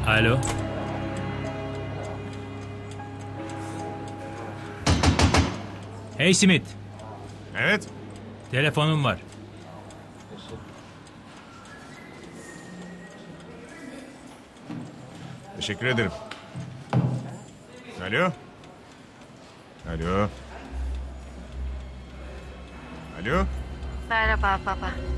Alo. Hey Smith, Evet. telefonum var. Teşekkür ederim. Alo. Alo. Alo. Merhaba baba.